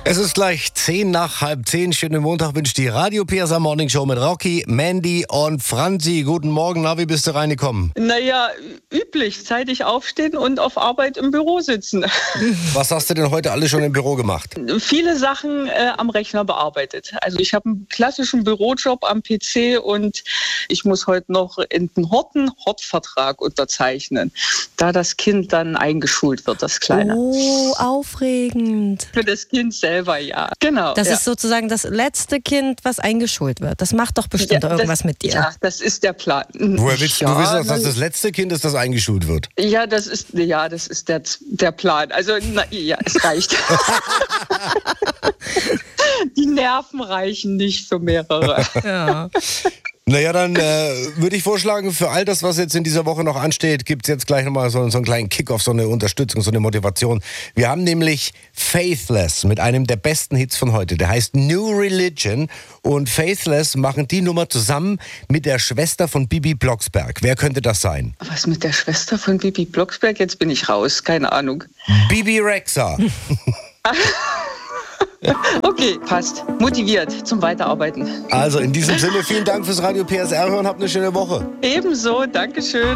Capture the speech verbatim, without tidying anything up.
Es ist gleich zehn nach halb zehn. Schönen Montag wünscht die Radio P S A Morning Show mit Rocky, Mandy und Franzi. Guten Morgen, na, wie bist du reingekommen? Naja, üblich. Zeitig aufstehen und auf Arbeit im Büro sitzen. Was hast du denn heute alles schon im Büro gemacht? Viele Sachen äh, am Rechner bearbeitet. Also ich habe einen klassischen Bürojob am P C und ich muss heute noch in den Horten Hortvertrag unterzeichnen, da das Kind dann eingeschult wird, das Kleine. Oh, aufregend. Für das Kind selber. Ja, genau. Das ja. ist sozusagen das letzte Kind, was eingeschult wird. Das macht doch bestimmt ja, irgendwas das, mit dir. Ja, das ist der Plan. Woher willst ja, du wissen, dass das das letzte Kind ist, das eingeschult wird? Ja, das ist, ja, das ist der, der Plan. Also, na, ja, es reicht. Die Nerven reichen nicht für mehrere. Ja. Naja, dann äh, würde ich vorschlagen, für all das, was jetzt in dieser Woche noch ansteht, gibt es jetzt gleich nochmal so, so einen kleinen Kick-off, so eine Unterstützung, so eine Motivation. Wir haben nämlich Faithless mit einem der besten Hits von heute. Der heißt New Religion und Faithless machen die Nummer zusammen mit der Schwester von Bibi Blocksberg. Wer könnte das sein? Was mit der Schwester von Bibi Blocksberg? Jetzt bin ich raus, keine Ahnung. Bibi Rexha. Okay, passt. Motiviert zum Weiterarbeiten. Also in diesem Sinne, vielen Dank fürs Radio P S R und habt eine schöne Woche. Ebenso, Dankeschön.